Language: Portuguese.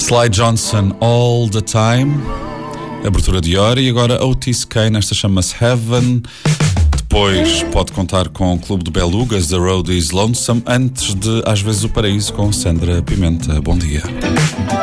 Sly Johnson, All the Time, abertura de hora, e agora Otis Kane, esta chama-se Heaven. Depois pode contar com o Clube de Belugas, The Road is Lonesome, antes de Às vezes o Paraíso, com Sandra Pimenta. Bom dia.